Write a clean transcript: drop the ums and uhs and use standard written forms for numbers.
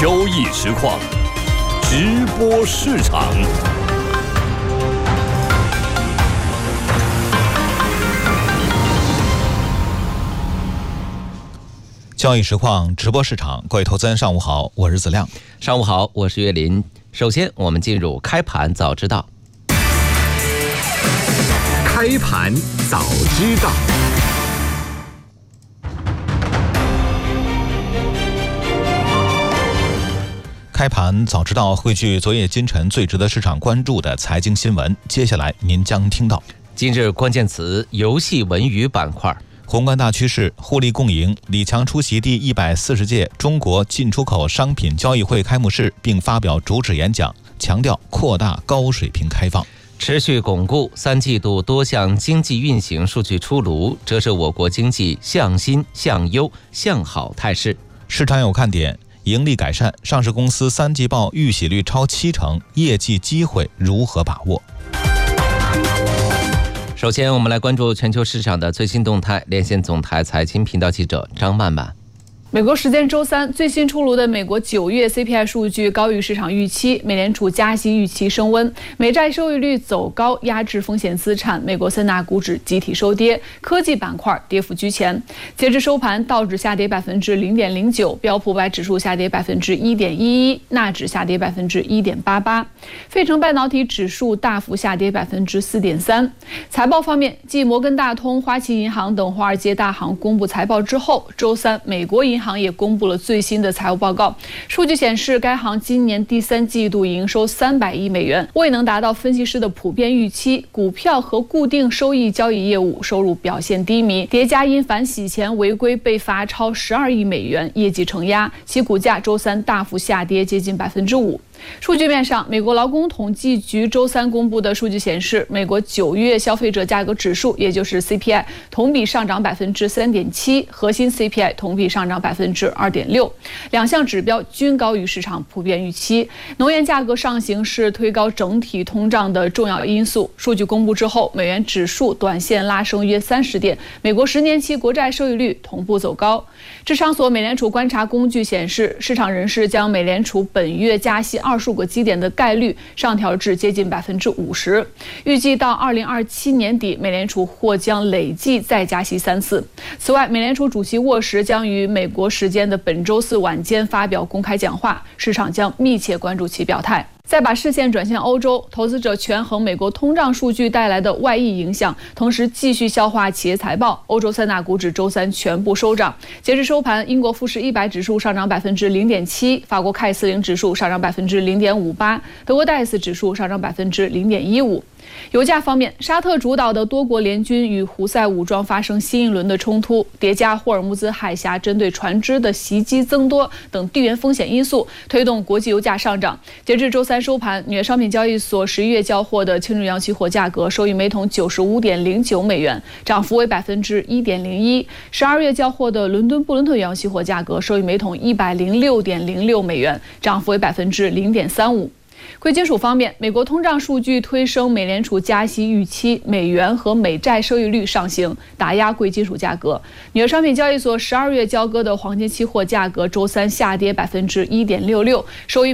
交易实况，直播市场。 交易实况直播市场，各位投资人上午好，我是子亮。 上午好，我是岳林。首先我们进入开盘早知道。 开盘早知道。 开盘早知道汇聚昨夜今晨最值得市场关注的财经新闻，接下来您将听到： 今日关键词游戏文娱板块。 宏观大趋势，互利共赢。李强出席第140届中国进出口商品交易会开幕式，并发表主旨演讲，强调扩大高水平开放。 持续巩固3季度多项经济运行数据出炉，折射我国经济向新、向优、向好态势。 市场有看点，盈利改善，上市公司3季报预喜率超70%，业绩机会如何把握？ 首先我们来关注全球市场的最新动态，连线总台财经频道记者张曼曼。 美国时间周三，最新出炉的美国9月 CPI 数据高于市场预期，美联储加息预期升温，美债收益率走高，压制风险资产。美国3大股指集体收跌，科技板块跌幅居前。截至收盘，道指下跌0.09%，标普500指数下跌1.11%，纳指下跌1.88%，费城半导体指数大幅下跌4.3%。财报方面，继摩根大通、花旗银行等华尔街大行公布财报之后，周三美国银行也公布了最新的财务报告。数据显示，该行今年第3季度营收300亿美元，未能达到分析师的普遍预期。股票和固定收益交易业务收入表现低迷，叠加因反洗钱违规被罚超12亿美元，业绩承压，其股价周三大幅下跌接近5%。数据面上，美国劳工统计局周三公布的数据显示，美国9月消费者价格指数，也就是 CPI， 同比上涨3.7%，核心 CPI 同比上涨2.6%，两项指标均高于市场普遍预期。能源价格上行是推高整体通胀的重要因素。数据公布之后，美元指数短线拉升约30点，美国10年期国债收益率同步走高。智商所美联储观察工具显示，市场人士将美联储本月加息20个基点的概率上调至接近50%，预计到2027年底，美联储或将累计再加息3次。此外，美联储主席沃什将于美国时间的本周四晚间发表公开讲话，市场将密切关注其表态。再把视线转向欧洲，投资者权衡美国通胀数据带来的外溢影响，同时继续消化企业财报。欧洲3大股指周三全部收涨。截至收盘，英国富时100指数上涨0.7%，法国凯斯林指数上涨0.58%，德国戴斯指数上涨0.15%。油价方面，沙特主导的多国联军与胡塞武装发生新一轮的冲突，叠加霍尔木兹海峡针对船只的袭击增多等地缘风险因素，推动国际油价上涨。截至周三收盘，纽约商品交易所11月交货的轻重油期货价格收于每桶95.09美元，涨幅为1.01%；12月交货的伦敦布伦特原油期货价格收于每桶106.06美元，涨幅为0.35%。贵金属方面，美国通胀数据推升美联储加息预期，美元和美债收益率上行，打压贵金属价格。纽约商品交易所12月交割的黄金期货价格周三下跌1.66%，收于